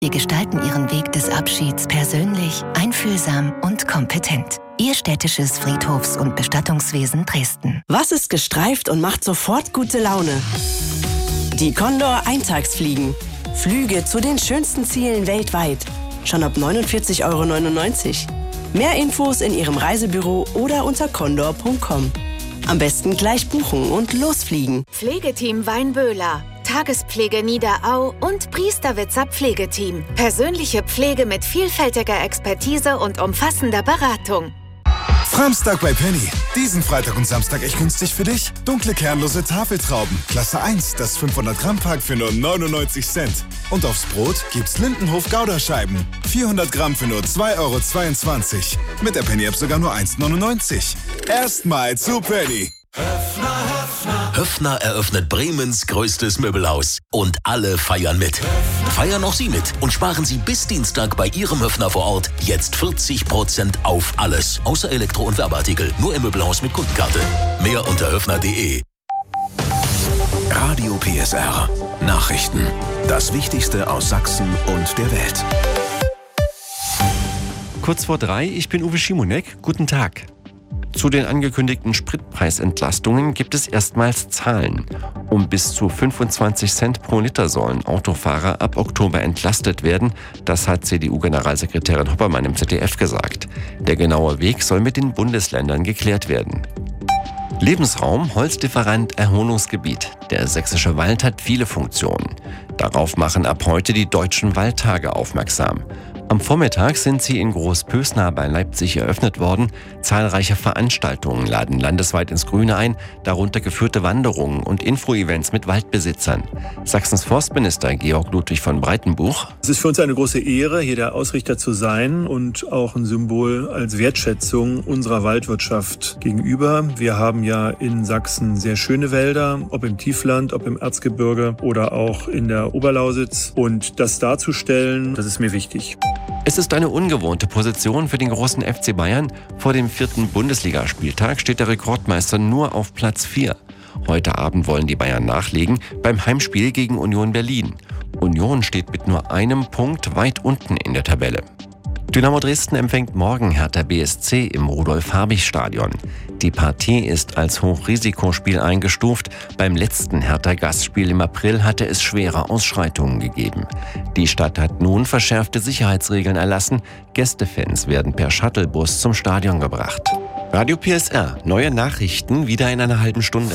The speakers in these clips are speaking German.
Wir gestalten Ihren Weg des Abschieds persönlich, einfühlsam und kompetent. Ihr städtisches Friedhofs- und Bestattungswesen Dresden. Was ist gestreift und macht sofort gute Laune? Die Condor Eintagsfliegen. Flüge zu den schönsten Zielen weltweit. Schon ab 49,99 €. Mehr Infos in Ihrem Reisebüro oder unter condor.com. Am besten gleich buchen und losfliegen. Pflegeteam Weinböhler, Tagespflege Niederau und Priesterwitzer Pflegeteam. Persönliche Pflege mit vielfältiger Expertise und umfassender Beratung. Framstag bei Penny. Diesen Freitag und Samstag echt günstig für dich. Dunkle kernlose Tafeltrauben. Klasse 1, das 500 Gramm Pack für nur 99 Cent. Und aufs Brot gibt's Lindenhof Gouda-Scheiben. 400 Gramm für nur 2,22 €. Mit der Penny-App sogar nur 1,99 €. Erstmal zu Penny. Höffner eröffnet Bremens größtes Möbelhaus. Und alle feiern mit. Feiern auch Sie mit und sparen Sie bis Dienstag bei Ihrem Höffner vor Ort jetzt 40% auf alles. Außer Elektro- und Werbeartikel. Nur im Möbelhaus mit Kundenkarte. Mehr unter höffner.de. Radio PSR. Nachrichten. Das Wichtigste aus Sachsen und der Welt. Kurz vor 3, ich bin Uwe Schimonek. Guten Tag. Zu den angekündigten Spritpreisentlastungen gibt es erstmals Zahlen. Um bis zu 25 Cent pro Liter sollen Autofahrer ab Oktober entlastet werden. Das hat CDU-Generalsekretärin Hoppermann im ZDF gesagt. Der genaue Weg soll mit den Bundesländern geklärt werden. Lebensraum, Holzlieferant, Erholungsgebiet. Der sächsische Wald hat viele Funktionen. Darauf machen ab heute die Deutschen Waldtage aufmerksam. Am Vormittag sind sie in Großpösna bei Leipzig eröffnet worden. Zahlreiche Veranstaltungen laden landesweit ins Grüne ein, darunter geführte Wanderungen und Info-Events mit Waldbesitzern. Sachsens Forstminister Georg Ludwig von Breitenbuch. Es ist für uns eine große Ehre, hier der Ausrichter zu sein und auch ein Symbol als Wertschätzung unserer Waldwirtschaft gegenüber. Wir haben ja in Sachsen sehr schöne Wälder, ob im Tiefland, ob im Erzgebirge oder auch in der Oberlausitz. Und das darzustellen, das ist mir wichtig. Es ist eine ungewohnte Position für den großen FC Bayern. Vor dem 4. Bundesligaspieltag steht der Rekordmeister nur auf Platz 4. Heute Abend wollen die Bayern nachlegen beim Heimspiel gegen Union Berlin. Union steht mit nur einem Punkt weit unten in der Tabelle. Dynamo Dresden empfängt morgen Hertha BSC im Rudolf-Habich-Stadion. Die Partie ist als Hochrisikospiel eingestuft. Beim letzten Hertha-Gastspiel im April hatte es schwere Ausschreitungen gegeben. Die Stadt hat nun verschärfte Sicherheitsregeln erlassen. Gästefans werden per Shuttlebus zum Stadion gebracht. Radio PSR, neue Nachrichten wieder in einer halben Stunde.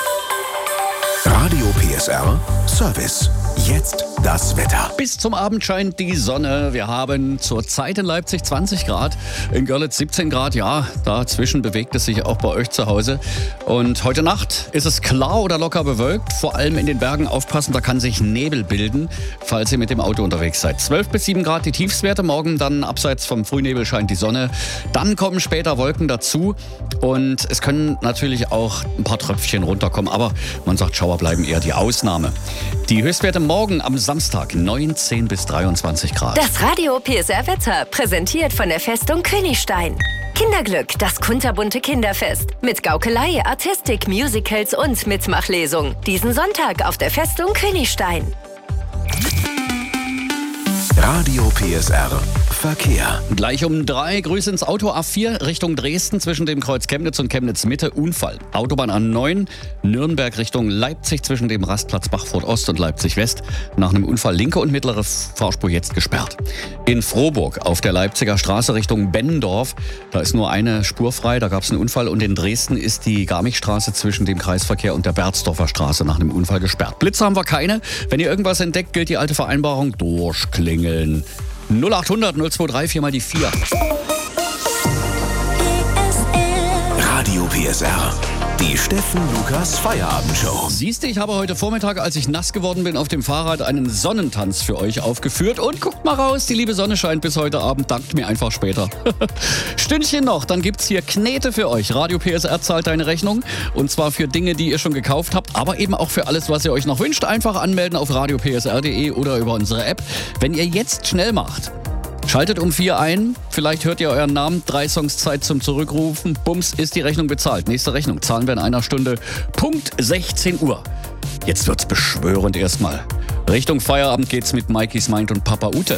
Radio PSR Service. Jetzt das Wetter. Bis zum Abend scheint die Sonne. Wir haben zurzeit in Leipzig 20 Grad, in Görlitz 17 Grad. Ja, dazwischen bewegt es sich auch bei euch zu Hause. Und heute Nacht ist es klar oder locker bewölkt. Vor allem in den Bergen aufpassen, da kann sich Nebel bilden, falls ihr mit dem Auto unterwegs seid. 12 bis 7 Grad die Tiefstwerte. Morgen dann abseits vom Frühnebel scheint die Sonne. Dann kommen später Wolken dazu. Und es können natürlich auch ein paar Tröpfchen runterkommen. Aber man sagt, Schauer bleiben eher die Ausnahme. Die Höchstwerte morgen am Samstag 19 bis 23 Grad. Das Radio PSR Wetter, präsentiert von der Festung Königstein. Kinderglück, das kunterbunte Kinderfest. Mit Gaukelei, Artistik, Musicals und Mitmachlesung. Diesen Sonntag auf der Festung Königstein. Radio PSR Verkehr. Gleich um 3, Grüße ins Auto, A4 Richtung Dresden zwischen dem Kreuz Chemnitz und Chemnitz Mitte, Unfall. Autobahn A9, Nürnberg Richtung Leipzig zwischen dem Rastplatz Bachfurt Ost und Leipzig West. Nach einem Unfall linke und mittlere Fahrspur jetzt gesperrt. In Frohburg auf der Leipziger Straße Richtung Bennendorf, da ist nur eine Spur frei, da gab es einen Unfall. Und in Dresden ist die Garmichstraße zwischen dem Kreisverkehr und der Berzdorfer Straße nach einem Unfall gesperrt. Blitze haben wir keine. Wenn ihr irgendwas entdeckt, gilt die alte Vereinbarung, durchklingeln. 0800 023 4 mal die 4. Radio PSR. Die Steffen Lukas Feierabendshow. Siehst du, ich habe heute Vormittag, als ich nass geworden bin, auf dem Fahrrad einen Sonnentanz für euch aufgeführt. Und guckt mal raus, die liebe Sonne scheint bis heute Abend. Dankt mir einfach später. Stündchen noch, dann gibt's hier Knete für euch. Radio PSR zahlt deine Rechnung. Und zwar für Dinge, die ihr schon gekauft habt, aber eben auch für alles, was ihr euch noch wünscht. Einfach anmelden auf radiopsr.de oder über unsere App. Wenn ihr jetzt schnell macht, schaltet um 4 ein, vielleicht hört ihr euren Namen, 3 Songs Zeit zum Zurückrufen, bums, ist die Rechnung bezahlt. Nächste Rechnung zahlen wir in einer Stunde, Punkt 16 Uhr. Jetzt wird's beschwörend erstmal. Richtung Feierabend geht's mit Mikeys Mind und Papa Ute.